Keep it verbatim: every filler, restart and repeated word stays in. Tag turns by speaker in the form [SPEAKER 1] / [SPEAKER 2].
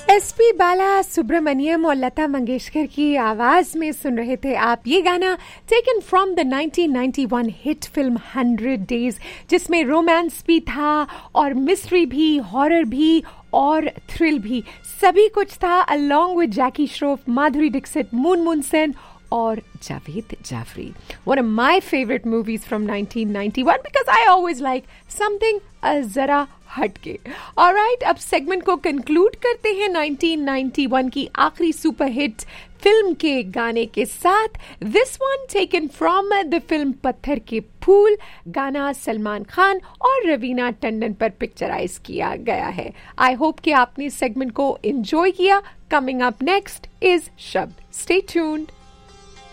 [SPEAKER 1] SP बाला सुब्रमण्यम और लता मंगेशकर की आवाज में सुन रहे थे आप ये गाना taken from the nineteen ninety one hit film hundred days, जिसमें रोमांस भी था और मिस्ट्री भी, हॉरर भी और थ्रिल भी, सभी कुछ था। Along with Jackie Shroff, Madhuri Dixit, moon moon Sen और Javed Jafri. One of my favorite movies from nineteen ninety-one because I always like something जरा हटके. Alright, अब सेगमेंट को कंक्लूड करते हैं नाइनटीन नाइंटी वन की आखिरी सुपरहिट फिल्म के गाने के साथ. This one taken from the film पत्थर के फूल. गाना सलमान खान और रवीना टंडन पर पिक्चराइज किया गया है. आई होप कि आपने इस सेगमेंट को एंजॉय किया. कमिंग अप नेक्स्ट इज शब्द. Stay tuned.